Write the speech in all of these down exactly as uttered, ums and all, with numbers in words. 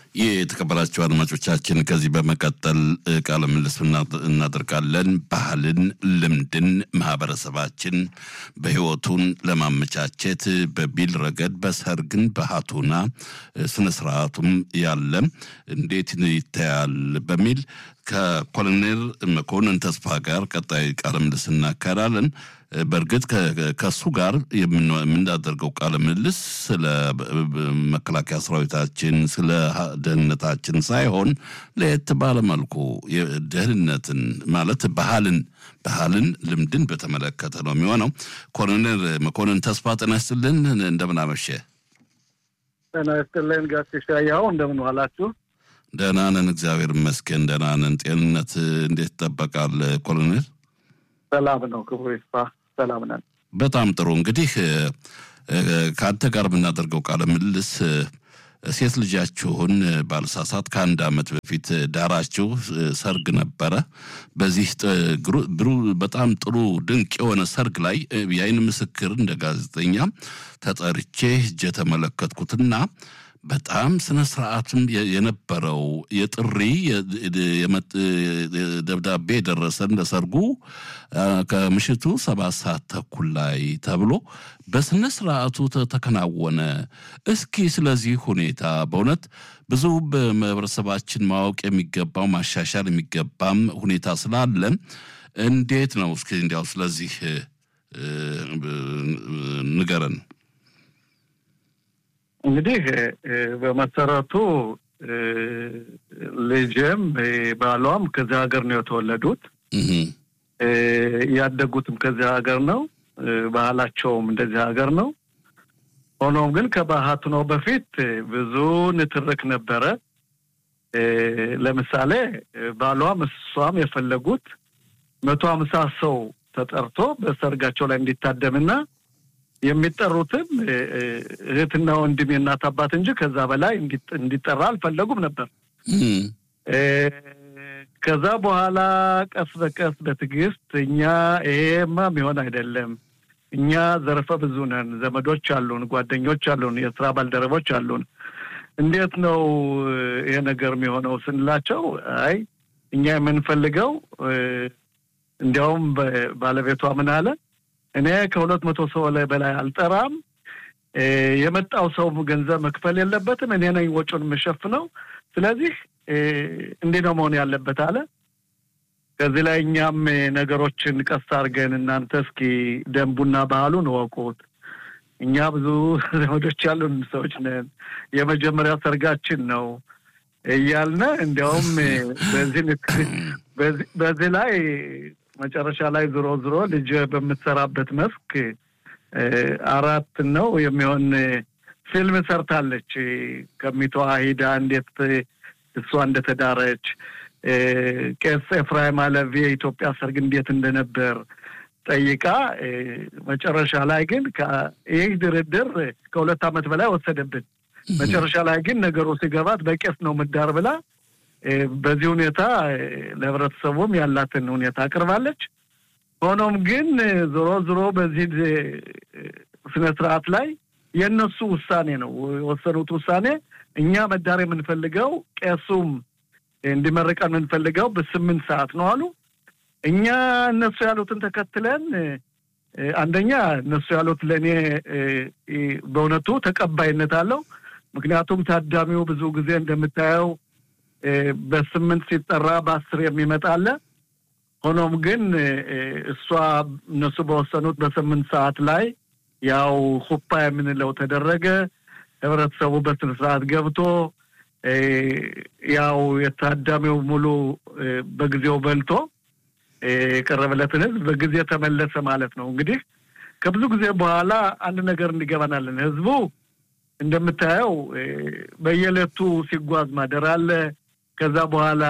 የተከበራችሁ አድማጮቻችን ከዚህ በመቀጠል ቃለ ምልልስ እናደርጋለን። ባህልን፣ ልምድን ማህበረሰባችን በህይወቱን ለማመቻቸት በቢል ረገድ በሰርግን በሃቱና ስነ ስርዓቱም ያለ እንዴት ይታያል በሚል ከኮሎኔል መኮንን ተስፋ ጋር ቀጣይ ቃለ ምልልስ እናካሄዳለን። በርግጥ ከሱ ጋር የምናደርገው ቃለ ምልልስ ስለ መከላከያ ሰራዊታችን ስለ ደህንነታችን ሳይሆን ለየት ባለ መልኩ ደህንነትን ማለት ባህልን ባህልን ልምድን በተመለከተ ነው የሚሆነው። ኮሎኔል መኮንን ተስፋ ጤና ይስጥልን፣ እንደምን አመሸ? ጤና ይስጥልን ጋሽ ሻያው፣ እንደምን ዋላችሁ? ደህና ነን እግዚአብሔር ይመስገን ደህና ነን። ጤንነት እንዴት ይጠበቃል ኮሎኔል? ሰላም ነው ክብሩ ይስፋ፣ ሰላም ነን። በጣም ጥሩ። እንግዲህ ከአንተ ጋር የምናደርገው ቃለ ምልልስ ሴት ልጃችሁን ባልሳሳት ከአንድ ዓመት በፊት ዳራችሁ ሰርግ ነበረ። በዚህ በጣም ጥሩ ድንቅ የሆነ ሰርግ ላይ የአይን ምስክር እንደ ጋዜጠኛ ተጠርቼ ሄጄ ተመለከትኩትና በጣም ስነ ስርዓቱም የነበረው የጥሪ ደብዳቤ ደረሰን ለሰርጉ ከምሽቱ ሰባት ሰዓት ተኩል ላይ ተብሎ በስነ ስርዓቱ ተከናወነ። እስኪ ስለዚህ ሁኔታ በእውነት ብዙ በማህበረሰባችን ማወቅ የሚገባው ማሻሻል የሚገባም ሁኔታ ስላለ እንዴት ነው እስኪ እንዲያው ስለዚህ ንገረን። እንግዲህ በመሰረቱ ልጅም ባሏም ከዚህ ሀገር ነው የተወለዱት፣ ያደጉትም ከዚህ ሀገር ነው፣ ባህላቸውም እንደዚህ ሀገር ነው። ሆኖም ግን ከባህቱ ነው በፊት ብዙ ንትርክ ነበረ። ለምሳሌ ባሏም እሷም የፈለጉት መቶ ሃምሳ ሰው ተጠርቶ በሰርጋቸው ላይ እንዲታደምና የሚጠሩትም እህትና ወንድም እናት አባት እንጂ ከዛ በላይ እንዲጠራ አልፈለጉም ነበር። ከዛ በኋላ ቀስ በቀስ በትግስት እኛ ይሄማ ቢሆን አይደለም፣ እኛ ዘርፈ ብዙ ነን፣ ዘመዶች አሉን፣ ጓደኞች አሉን፣ የሥራ ባልደረቦች አሉን፣ እንዴት ነው ይሄ ነገር የሚሆነው ስንላቸው አይ እኛ የምንፈልገው እንዲያውም ባለቤቷ ምን አለ፣ እኔ ከሁለት መቶ ሰው በላይ አልጠራም፣ የመጣው ሰው ገንዘብ መክፈል የለበትም፣ እኔ ነኝ ወጪውን የምሸፍነው፣ ስለዚህ እንዴት ነው መሆን ያለበት አለ። ከዚህ ላይ እኛም ነገሮችን ቀስ አድርገን እናንተ እስኪ ደንቡና ባህሉን ወቁት፣ እኛ ብዙ ዘመዶች ያሉን ሰዎች ነን፣ የመጀመሪያ ሰርጋችን ነው እያልን እንዲያውም በዚህ በዚህ ላይ መጨረሻ ላይ ዝሮ ዝሮ ልጅ በመሰራበት መስክ አራት ነው የሚሆን ፊልም ሰርታለች። ከሚቷ ሄዳ እንዴት እሷ እንደተዳረች ቄስ ኤፍራይም አለቪ የኢትዮጵያ ሰርግ እንዴት እንደነበር ጠይቃ መጨረሻ ላይ ግን ይህ ድርድር ከሁለት ዓመት በላይ ወሰደብን። መጨረሻ ላይ ግን ነገሩ ሲገባት በቄስ ነው ምዳር ብላ በዚህ ሁኔታ ለህብረተሰቡም ያላትን ሁኔታ አቅርባለች። ሆኖም ግን ዞሮ ዞሮ በዚህ ስነ ስርዓት ላይ የነሱ ውሳኔ ነው ወሰኑት። ውሳኔ እኛ መዳር የምንፈልገው ቄሱም እንዲመረቀን የምንፈልገው በስምንት ሰዓት ነው አሉ። እኛ እነሱ ያሉትን ተከትለን አንደኛ እነሱ ያሉት ለኔ በእውነቱ ተቀባይነት አለው። ምክንያቱም ታዳሚው ብዙ ጊዜ እንደምታየው በስምንት ሲጠራ በአስር የሚመጣለ። ሆኖም ግን እሷ እነሱ በወሰኑት በስምንት ሰዓት ላይ ያው ሁፓ የምንለው ተደረገ። ህብረተሰቡ በስነ ስርዓት ገብቶ ያው የታዳሚው ሙሉ በጊዜው በልቶ የቀረበለትን ህዝብ በጊዜ ተመለሰ ማለት ነው። እንግዲህ ከብዙ ጊዜ በኋላ አንድ ነገር እንዲገባናለን። ህዝቡ እንደምታየው በየለቱ ሲጓዝ ማደር አለ። ከዛ በኋላ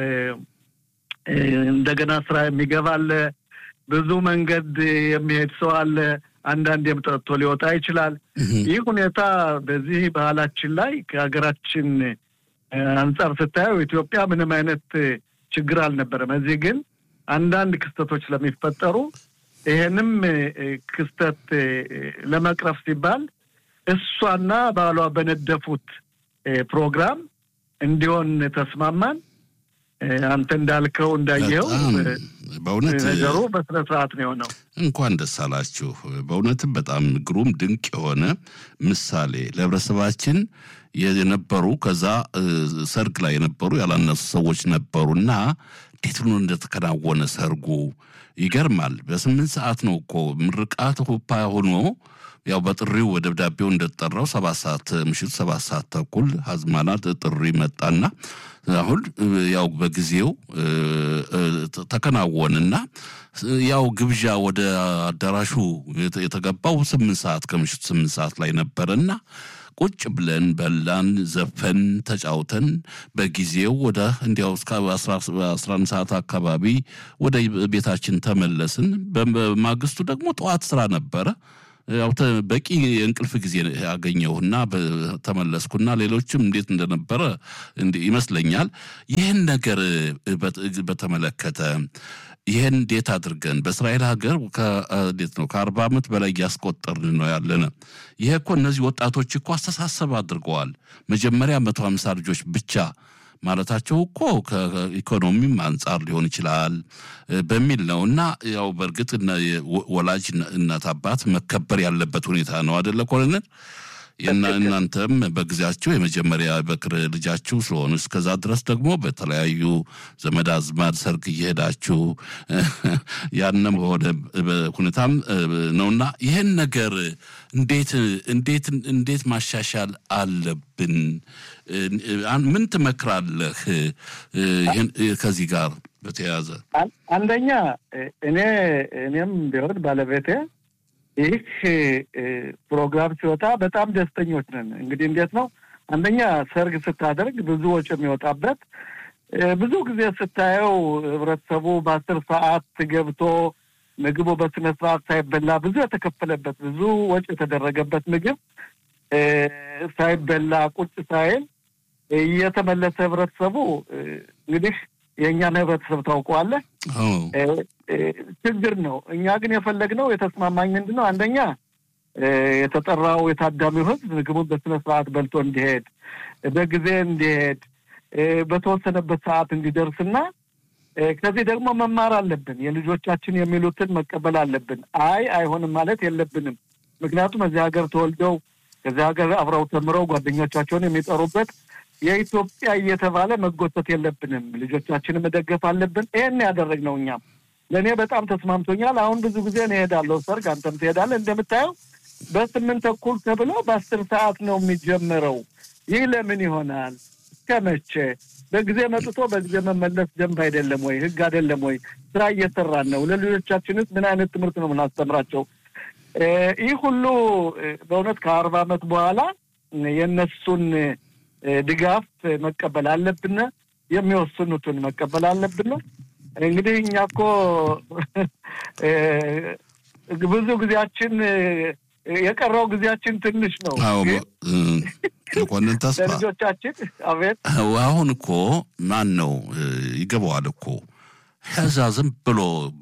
እንደገና ስራ የሚገባለ ብዙ መንገድ የሚሄድ ሰው አለ። አንዳንድ የምጠጥቶ ሊወጣ ይችላል። ይህ ሁኔታ በዚህ ባህላችን ላይ ከሀገራችን አንፃር ስታየው ኢትዮጵያ ምንም አይነት ችግር አልነበረም። እዚህ ግን አንዳንድ ክስተቶች ስለሚፈጠሩ ይሄንም ክስተት ለመቅረፍ ሲባል እሷና ባሏ በነደፉት ፕሮግራም እንዲሆን ተስማማን አንተ እንዳልከው እንዳየው በእውነት ነገሩ በስነ ስርዓት ነው የሆነው እንኳን ደስ አላችሁ በእውነትም በጣም ግሩም ድንቅ የሆነ ምሳሌ ለብረሰባችን የነበሩ ከዛ ሰርግ ላይ የነበሩ ያላነሱ ሰዎች ነበሩና እንዴት ነው እንደተከናወነ ሰርጉ ይገርማል በስምንት ሰዓት ነው እኮ ምርቃት ሆፓ ሆኖ ያው በጥሪው ወደብዳቤው እንደተጠራው ሰባት ሰዓት ምሽት ሰባት ሰዓት ተኩል ሀዝማናት ጥሪ መጣና አሁን ያው በጊዜው ተከናወነና ያው ግብዣ ወደ አዳራሹ የተገባው ስምንት ሰዓት ከምሽቱ ስምንት ሰዓት ላይ ነበርና ቁጭ ብለን በላን ዘፈን ተጫውተን በጊዜው ወደ እንዲያው እስከ አስራ አንድ ሰዓት አካባቢ ወደ ቤታችን ተመለስን በማግስቱ ደግሞ ጠዋት ስራ ነበረ ያው በቂ እንቅልፍ ጊዜ ያገኘውና ተመለስኩና ሌሎችም እንዴት እንደነበረ ይመስለኛል ይሄን ነገር በተመለከተ ይሄን እንዴት አድርገን በእስራኤል ሀገር ከእንዴት ነው ከአርባ ዓመት በላይ ያስቆጠርን ነው ያለነ ይሄ እኮ እነዚህ ወጣቶች እኮ አስተሳሰብ አድርገዋል መጀመሪያ መቶ ሃምሳ ልጆች ብቻ ማለታቸው እኮ ከኢኮኖሚም አንፃር ሊሆን ይችላል በሚል ነውና ያው በርግጥ ወላጅ እናት አባት መከበር ያለበት ሁኔታ ነው አይደለ ኮሎኔል እናንተም በጊዜያችሁ የመጀመሪያ በክር ልጃችሁ ስለሆነ እስከዛ ድረስ ደግሞ በተለያዩ ዘመድ አዝማድ ሰርግ እየሄዳችሁ ያንም ሆነ ሁኔታም ነውና ይሄን ነገር እንዴት እንዴት እንዴት ማሻሻል አለብን ምን ትመክራለህ ይሄን ከዚህ ጋር በተያያዘ አንደኛ እኔ እኔም ቢሆን ባለቤቴ ይህ ፕሮግራም ሲወጣ በጣም ደስተኞች ነን እንግዲህ እንዴት ነው አንደኛ ሰርግ ስታደርግ ብዙ ወጪ የሚወጣበት ብዙ ጊዜ ስታየው ህብረተሰቡ በአስር ሰዓት ገብቶ ምግቡ በስነ ስርዓት ሳይበላ ብዙ የተከፈለበት ብዙ ወጪ የተደረገበት ምግብ ሳይበላ ቁጭ ሳይል እየተመለሰ ህብረተሰቡ እንግዲህ የኛ ህብረተሰብ ታውቋል ችግር ነው እኛ ግን የፈለግነው የተስማማኝ ምንድነው አንደኛ የተጠራው የታዳሚው ህዝብ ምግቡን በስነ ስርዓት በልቶ እንዲሄድ በጊዜ እንዲሄድ በተወሰነበት ሰዓት እንዲደርስና ከዚህ ደግሞ መማር አለብን የልጆቻችን የሚሉትን መቀበል አለብን አይ አይሆንም ማለት የለብንም ምክንያቱም እዚህ ሀገር ተወልደው ከዚህ ሀገር አብረው ተምረው ጓደኞቻቸውን የሚጠሩበት የኢትዮጵያ እየተባለ መጎተት የለብንም ልጆቻችንን መደገፍ አለብን ይሄን ያደረግነው እኛም ለኔ በጣም ተስማምቶኛል አሁን ብዙ ጊዜ ነው ሄዳለሁ ሰርግ አንተም ትሄዳለህ እንደምታየው በስምንት ተኩል ተብሎ በአስር ሰዓት ነው የሚጀምረው ይህ ለምን ይሆናል ከመቼ በጊዜ መጥቶ በጊዜ መመለስ ደንብ አይደለም ወይ ህግ አይደለም ወይ ስራ እየሰራን ነው ለልጆቻችንስ ምን አይነት ትምህርት ነው ምናስተምራቸው ይህ ሁሉ በእውነት ከአርባ ዓመት በኋላ የነሱን ድጋፍ መቀበል አለብን የሚወስኑትን መቀበል አለብን እንግዲህ እኛኮ ብዙ ጊዜያችን የቀረው ጊዜያችን ትንሽ ነው አዎ ለቆነን ተስፋ ልጆቻችን አቤት አሁን እኮ ማን ነው ይገባዋል እኮ ሐዛዝም ብሎ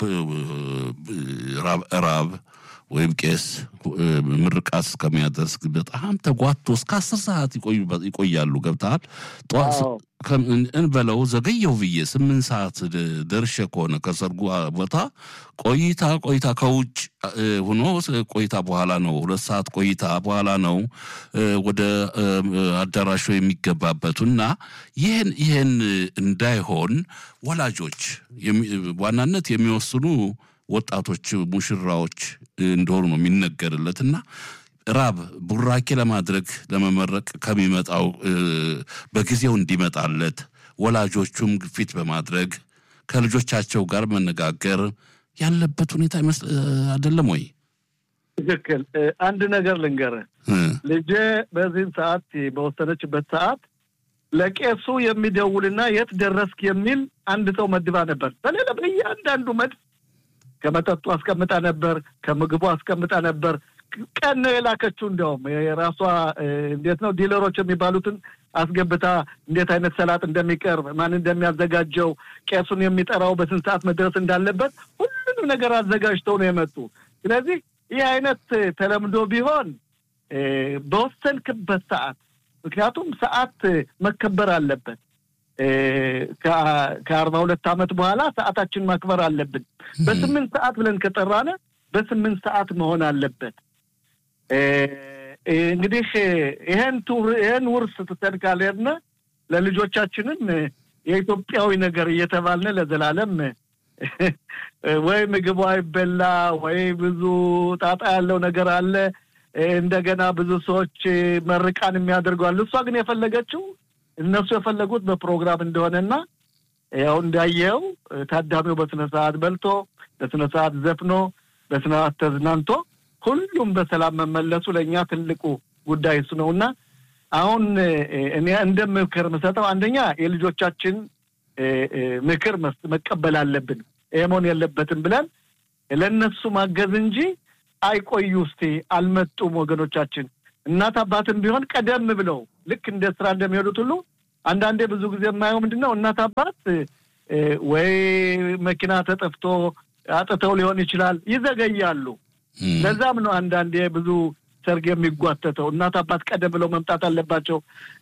ራብ ራብ ወይም ቄስ ምርቃት እስከሚያደርስ በጣም ተጓቶ እስከ አስር ሰዓት ይቆዩ ይቆያሉ ገብታል ጧት እንበለው ዘገየው ብዬ ስምንት ሰዓት ደርሼ ከሆነ ከሰርጉ ቦታ ቆይታ ቆይታ ከውጭ ሆኖ ቆይታ በኋላ ነው ሁለት ሰዓት ቆይታ በኋላ ነው ወደ አዳራሹ የሚገባበቱና ይሄን ይሄን እንዳይሆን ወላጆች ዋናነት የሚወስኑ ወጣቶች ሙሽራዎች እንደሆኑ ነው የሚነገርለትና ራብ ቡራኬ ለማድረግ ለመመረቅ ከሚመጣው በጊዜው እንዲመጣለት ወላጆቹም ግፊት በማድረግ ከልጆቻቸው ጋር መነጋገር ያለበት ሁኔታ አይደለም ወይ ትክክል አንድ ነገር ልንገር ልጄ በዚህ ሰዓት በወሰነችበት ሰዓት ለቄሱ የሚደውልና የት ደረስክ የሚል አንድ ሰው መድባ ነበር በሌላ በእያንዳንዱ መድ ከመጠጡ አስቀምጣ ነበር ከምግቡ አስቀምጣ ነበር ቀን ነው የላከችው እንደውም የራሷ እንዴት ነው ዲለሮች የሚባሉትን አስገብታ እንዴት አይነት ሰላጥ እንደሚቀርብ ማን እንደሚያዘጋጀው ቄሱን የሚጠራው በስንት ሰዓት መድረስ እንዳለበት ሁሉንም ነገር አዘጋጅተው ነው የመጡ ስለዚህ ይህ አይነት ተለምዶ ቢሆን በወሰንክበት ሰዓት ምክንያቱም ሰዓት መከበር አለበት ከአርባ ሁለት አመት በኋላ ሰዓታችን ማክበር አለብን በስምንት ሰዓት ብለን ከጠራነ በስምንት ሰዓት መሆን አለበት እንግዲህ ይሄን ቱር ይሄን ውርስ ተተካለና ለልጆቻችንን የኢትዮጵያዊ ነገር እየተባልነ ለዘላለም ወይ ምግብ አይበላ ወይ ብዙ ጣጣ ያለው ነገር አለ እንደገና ብዙ ሰዎች መርቃን የሚያደርጓሉ እሷ ግን የፈለገችው እነሱ የፈለጉት በፕሮግራም እንደሆነና ያው እንዳየው ታዳሚው በስነ ሰዓት በልቶ በስነ ሰዓት ዘፍኖ በስነ ሰዓት ተዝናንቶ ሁሉም በሰላም መመለሱ ለኛ ትልቁ ጉዳይ እሱ ነውና አሁን እኔ እንደምከር መሰጠው አንደኛ የልጆቻችን ምክር መቀበል አለብን ኤሞን ያለበትን ብለን ለነሱ ማገዝ እንጂ አይቆዩ እስቲ አልመጡም ወገኖቻችን እናት አባትም ቢሆን ቀደም ብለው ልክ እንደ ስራ እንደሚሄዱት ሁሉ አንዳንዴ ብዙ ጊዜ የማየው ምንድነው እናት አባት ወይ መኪና ተጠፍቶ አጥተው ሊሆን ይችላል ይዘገያሉ ለዛም ነው አንዳንዴ ብዙ ሰርግ የሚጓተተው እናት አባት ቀደም ብለው መምጣት አለባቸው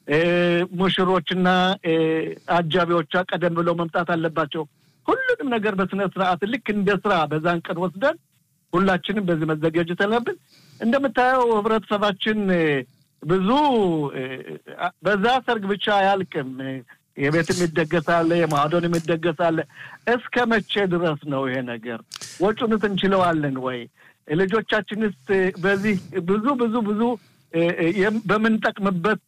ሙሽሮችና አጃቢዎች ቀደም ብለው መምጣት አለባቸው ሁሉንም ነገር በስነ ስርዓት ልክ እንደ ስራ በዛን ቀን ወስደን ሁላችንም በዚህ መዘጋጀት አለብን እንደምታየው ህብረተሰባችን ብዙ በዛ ሰርግ ብቻ ያልቅም የቤትም ይደገሳል የማዶንም ይደገሳል እስከ መቼ ድረስ ነው ይሄ ነገር ወጪውን እንችለዋለን ወይ ልጆቻችንስ በዚህ ብዙ ብዙ ብዙ በመንጠቅምበት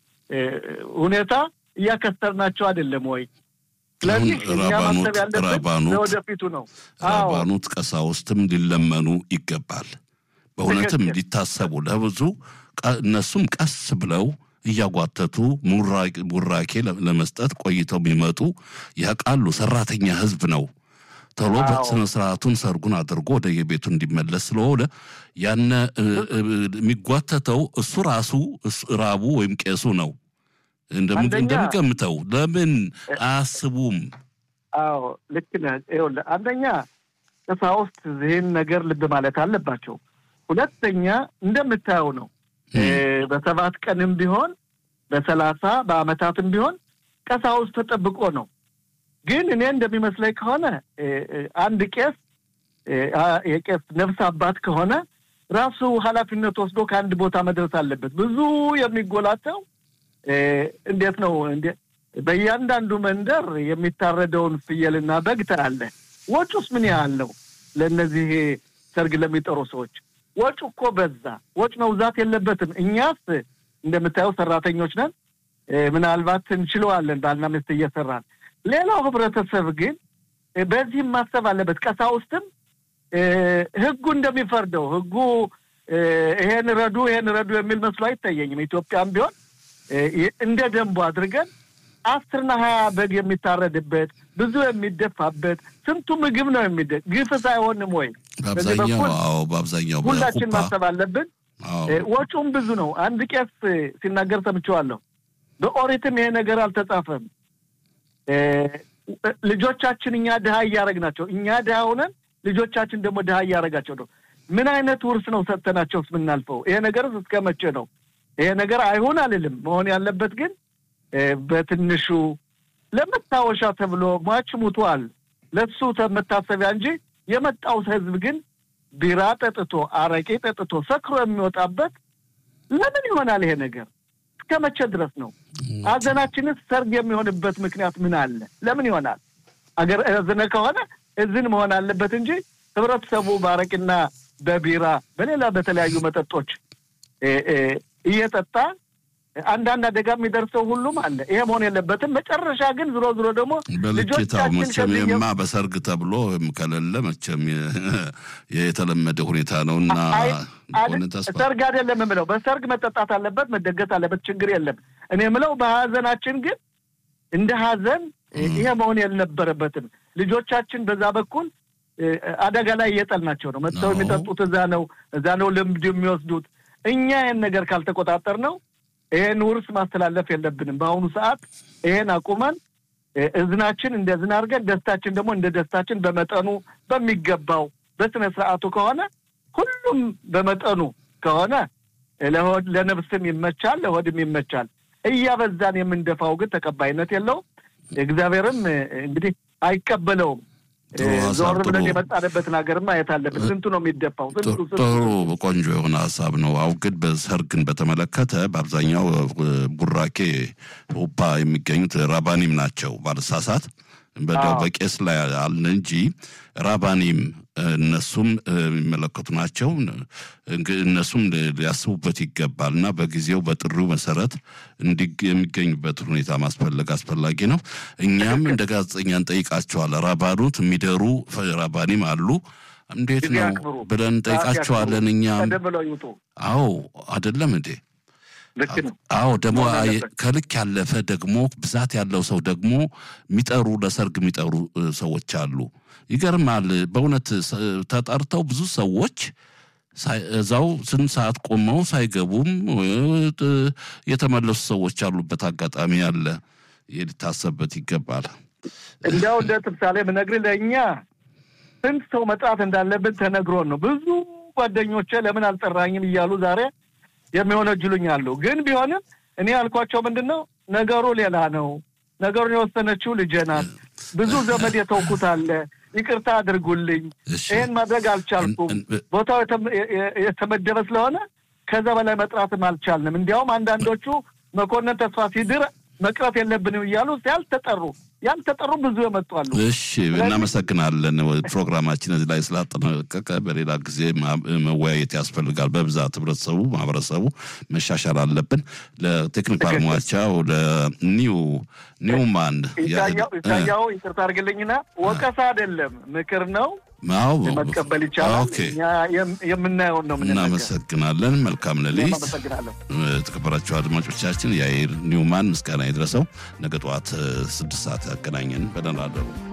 ሁኔታ ያከስተርናቸው አይደለም ወይ ስለዚህ ራባኑት ራባኑት ወደፊቱ ነው ራባኑት ቀሳውስትም ሊለመኑ ይገባል በእውነትም ሊታሰቡ ለብዙ እነሱም ቀስ ብለው እያጓተቱ ሙራኬ ለመስጠት ቆይተው የሚመጡ ያቃሉ ሰራተኛ ህዝብ ነው ተሎ በስነ ስርዓቱን ሰርጉን አድርጎ ወደ የቤቱ እንዲመለስ ስለሆነ ያነ የሚጓተተው እሱ ራሱ ራቡ ወይም ቄሱ ነው እንደምገምተው ለምን አያስቡም አዎ ልክ ነህ ይኸውልህ አንደኛ ቀሳውስት ይሄን ነገር ልብ ማለት አለባቸው ሁለተኛ እንደምታየው ነው በሰባት ቀንም ቢሆን በሰላሳ በአመታትም ቢሆን ቀሳውስት ተጠብቆ ነው ግን እኔ እንደሚመስለኝ ከሆነ አንድ ቄስ የቄስ ነፍስ አባት ከሆነ ራሱ ኃላፊነት ወስዶ ከአንድ ቦታ መድረስ አለበት ብዙ የሚጎላተው እንዴት ነው እንዴ በእያንዳንዱ መንደር የሚታረደውን ፍየልና በግ ታያለ ወጪስ ምን ያህል ነው ለነዚህ ሰርግ ለሚጠሩ ሰዎች ወጪ እኮ በዛ ወጪ መውዛት የለበትም እኛስ እንደምታየው ሰራተኞች ነን ምናልባት እንችለዋለን ባልና ሚስት እየሰራን ሌላው ህብረተሰብ ግን በዚህ ማሰብ አለበት ቀሳውስትም ህጉ እንደሚፈርደው ህጉ ይሄን ረዱ ይሄን ረዱ የሚል መስሎ አይታየኝም ኢትዮጵያም ቢሆን እንደ ደንቡ አድርገን አስርና ሃያ በግ የሚታረድበት ብዙ የሚደፋበት ስንቱ ምግብ ነው የሚደግ ግፍ ሳይሆንም ወይ በአብዛኛው አዎ በአብዛኛው ሁላችን ማሰብ አለብን ወጪውም ብዙ ነው አንድ ቄስ ሲናገር ሰምቼዋለሁ በኦሪትም ይሄ ነገር አልተጻፈም ልጆቻችን እኛ ድሃ ያረግናቸው እኛ ድሃ ሆነን ልጆቻችን ደግሞ ድሃ ያረጋቸው ነው ምን አይነት ውርስ ነው ሰጥተናቸውስ ምናልፈው ይሄ ነገርስ እስከመቼ ነው ይሄ ነገር አይሆን አይደለም መሆን ያለበት ግን በትንሹ ለመታወሻ ተብሎ ማች ሙቷል ለሱ ተመታሰቢያ እንጂ የመጣው ህዝብ ግን ቢራ ጠጥቶ አረቄ ጠጥቶ ሰክሮ የሚወጣበት ለምን ይሆናል ይሄ ነገር እስከመቼ ድረስ ነው አዘናችንስ ሰርግ የሚሆንበት ምክንያት ምን አለ ለምን ይሆናል አገር አዘነ ከሆነ እዝን መሆን አለበት እንጂ ህብረተሰቡ ባረቂና በቢራ በሌላ በተለያዩ መጠጦች እየጠጣ አንዳንድ አደጋ የሚደርሰው ሁሉም አለ ይሄ መሆን የለበትም መጨረሻ ግን ዝሮ ዝሮ ደግሞ ልጆቻችን ከመማ በሰርግ ተብሎ ከለለ መቼም የተለመደ ሁኔታ ነውና ሰርግ አይደለም ምለው በሰርግ መጠጣት አለበት መደገት አለበት ችግር የለም እኔ ምለው በሐዘናችን ግን እንደ ሐዘን ይሄ መሆን የለበረበትም ልጆቻችን በዛ በኩል አደጋ ላይ እየጠልናቸው ነው መጥተው የሚጠጡት እዛ ነው እዛ ነው ልምድ የሚወስዱት እኛ ይሄን ነገር ካልተቆጣጠር ነው ይሄን ውርስ ማስተላለፍ የለብንም በአሁኑ ሰዓት ይሄን አቁመን እዝናችን እንደ ዝና አርገን ደስታችን ደግሞ እንደ ደስታችን በመጠኑ በሚገባው በስነ ስርዓቱ ከሆነ ሁሉም በመጠኑ ከሆነ ለሆድ ለነፍስም ይመቻል ለሆድም ይመቻል እያበዛን የምንደፋው ግን ተቀባይነት የለውም። እግዚአብሔርም እንግዲህ አይቀበለውም። ዞር ብለን የመጣንበትን ሀገር ማየት አለብን። ስንቱ ነው የሚደፋው? ስንቱ ጥሩ ቆንጆ የሆነ ሀሳብ ነው። አው ግን በሰርግን በተመለከተ በአብዛኛው ቡራኬ ኡፓ የሚገኙት ራባኒም ናቸው ባለሳሳት በደው በቄስ ላይ አለ እንጂ ራባኒም እነሱም የሚመለከቱ ናቸው። እነሱም ሊያስቡበት ይገባልና በጊዜው በጥሪው መሰረት እንዲገኙበት ሁኔታ ማስፈለግ አስፈላጊ ነው። እኛም እንደ ጋዜጠኛ እንጠይቃቸዋለን። ራባኑት የሚደሩ ራባኒም አሉ እንዴት ነው ብለን እንጠይቃቸዋለን። እኛም አዎ አይደለም እንዴ? አዎ ደግሞ ከልክ ያለፈ ደግሞ ብዛት ያለው ሰው ደግሞ የሚጠሩ ለሰርግ የሚጠሩ ሰዎች አሉ። ይገርማል በእውነት ተጠርተው ብዙ ሰዎች እዛው ስንት ሰዓት ቆመው ሳይገቡም የተመለሱ ሰዎች አሉበት አጋጣሚ አለ። ይታሰብበት ይገባል። እንዲያው እንደ ተምሳሌ ምነግርህ ለኛ ስንት ሰው መጥራት እንዳለብን ተነግሮን ነው። ብዙ ጓደኞቼ ለምን አልጠራኝም እያሉ ዛሬ የሚሆነጅሉኛሉ። ግን ቢሆንም እኔ ያልኳቸው ምንድነው ነገሩ ሌላ ነው። ነገሩን የወሰነችው ልጄ ናት። ብዙ ዘመድ የተውኩት አለ። ይቅርታ አድርጉልኝ። ይሄን ማድረግ አልቻልኩም። ቦታው የተመደበ ስለሆነ ከዛ በላይ መጥራትም አልቻልንም። እንዲያውም አንዳንዶቹ መኮንን ተስፋ ሲድር መቅረት የለብንም ይያሉ ያልተጠሩ ያልተጠሩ ብዙ የመጣሉ። እሺ እናመሰግናለን። ፕሮግራማችን እዚህ ላይ ስላጠናቀቀ በሌላ ጊዜ መወያየት ያስፈልጋል። በብዛት ህብረተሰቡ ማህበረሰቡ መሻሻል አለብን። ለቴክኒክ ባለሙያቸው ለኒው ኒውማን ያያው ይቅርታ አድርግልኝና ወቀሳ አይደለም ምክር ነው። ማው መቀበል ይቻላል። እኛ የምናየው ነው። ምን እናመሰግናለን። መልካም ሌሊት። ተከበራችሁ አድማጮቻችን፣ ያይር ኒውማን ምስጋና ይድረሰው። ነገ ጠዋት ስድስት ሰዓት ያገናኘን። በደህና አደሩ።